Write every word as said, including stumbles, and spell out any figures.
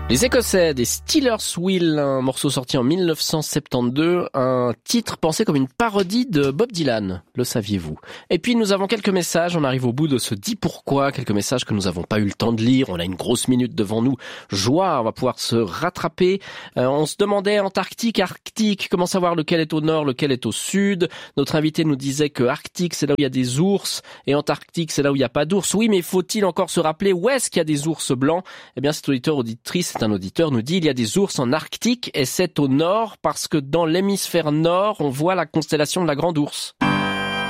Les Écossais des Steelers Wheel, un morceau sorti en dix-neuf cent soixante-douze, un titre pensé comme une parodie de Bob Dylan, le saviez-vous? Et puis nous avons quelques messages, on arrive au bout de ce Dis pourquoi, quelques messages que nous n'avons pas eu le temps de lire, on a une grosse minute devant nous, joie, on va pouvoir se rattraper. Euh, on se demandait Antarctique, Arctique, comment savoir lequel est au nord, lequel est au sud. Notre invité nous disait que Arctique c'est là où il y a des ours et Antarctique c'est là où il n'y a pas d'ours. Oui, mais faut-il encore se rappeler où est-ce qu'il y a des ours blancs? Eh bien cet auditeur auditrice, c'est un auditeur, nous dit il y a des ours en Arctique et c'est au nord parce que dans l'hémisphère nord, on voit la constellation de la Grande Ourse.